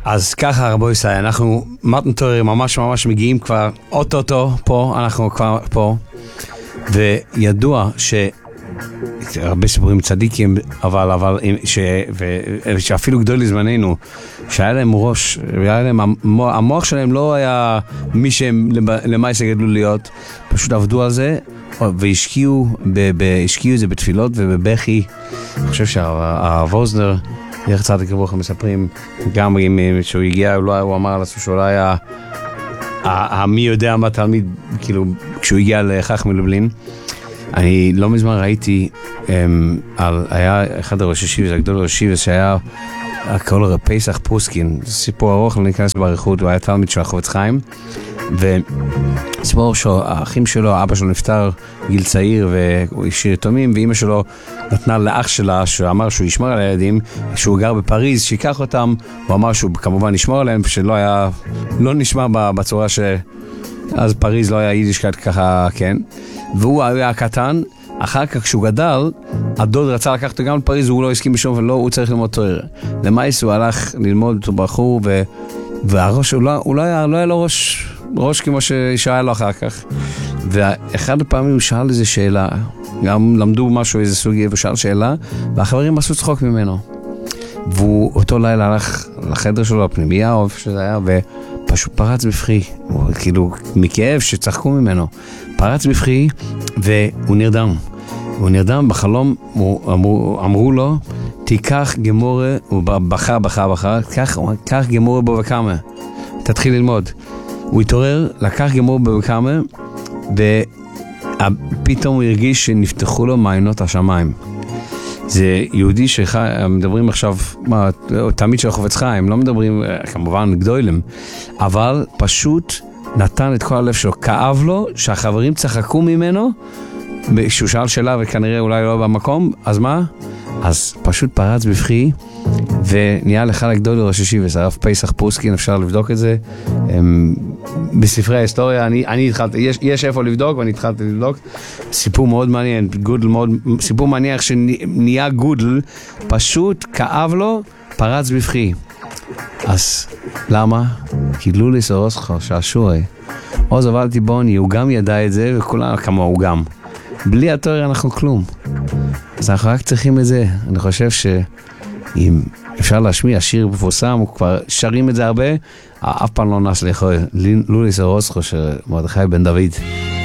אז ככה רבו ישראל, אנחנו מתן תורה ממש מגיעים כבר אוטוטו פה, אנחנו כבר פה, וידוע הרבה סיפורים צדיקים, אבל שאפילו גדול לזמננו, שהיה להם ראש, המוח שלהם לא היה מי שהם למעשה גדלו להיות, פשוט עבדו על זה, והשקיעו את זה בתפילות ובבכי. אני חושב שהרב ווזנר, דרך צדיק לברכה, מספרים, גם שהוא הגיע, הוא אמר על עצמו שאולי מי יודע מה תלמיד, כאילו, כשהוא הגיע לחכם מלובלין. אני לא מזמן ראיתי, היה אחד הראש ישיבה, הגדול ראש ישיבה, שהיה קראו לו פסח פוסקין, זה סיפור ארוך, לא ניכנס באריכות, הוא היה תלמיד של החפץ חיים, וסיפור שהאחים שלו, אבא שלו נפטר גיל צעיר והוא השאיר יתומים, ואמא שלו נתנה לאח שלה, שאמר שהוא ישמור על הילדים, שהוא גר בפריז, שיקח אותם, הוא אמר שהוא כמובן ישמור עליהם, שלא היה, לא נשמע בצורה אז פריז לא היה יידישקייט ככה, כן, והוא היה קטן. אחר כך כשהוא גדל, הדוד רצה לקחת אותו גם לפריז, והוא לא הסכים בשום ולא, הוא צריך ללמוד תורה. למעשה הוא הלך ללמוד אותו בחור, והראש, הוא לא היה לו ראש כמו שהיה לו אחר כך. ואחד הפעמים הוא שאל איזו שאלה, גם למדו משהו, איזה סוגיה, ושאל שאלה, והחברים עשו צחוק ממנו. והוא אותו לילה הלך לחדר שלו, לפנימייה, או איפה שזה היה, ופשוט פרץ בפחי, כאילו מכאב שצחקו ממנו. פרץ בפחי, והוא נרדם. הוא נרדם בחלום, אמרו לו, תיקח גמורה, הוא בכה, קח גמורה בו וקמה, תתחיל ללמוד. הוא התעורר, לקח גמורה בו וקמה, ופתאום הוא הרגיש שנפתחו לו מעיינות השמיים. זה יהודי שמדברים עכשיו, תמיד של החפץ חיים, לא מדברים כמובן גדולים, אבל פשוט נתן את כל הלב שלו, כאב לו שהחברים צחקו ממנו, שהוא שאל שאלה וכנראה אולי לא במקום, אז מה? אז פשוט פרץ בפחי, ונהיה לך לגדול לראש ישיבה, הרב פסח פוסקין, אפשר לבדוק את זה, בספרי ההיסטוריה, אני התחלתי, יש איפה לבדוק, ואני התחלתי לבדוק, סיפור מאוד מעניין, סיפור מעניין, שנהיה גודל, פשוט כאב לו, פרץ בפחי. אז למה? כי לוליס אורוסחו, שעשועי, עוז עבדתי בוני, הוא גם ידע את זה, וכולנו כמו הוא גם. בלי התיאוריה אנחנו כלום. אז אנחנו רק צריכים את זה. אני חושב שאם אפשר להשמיע שיר מפורסם, כבר שרים את זה הרבה, אף פעם לא נס לאכול. לוליס אורוסחו של מרדכי בן דוד.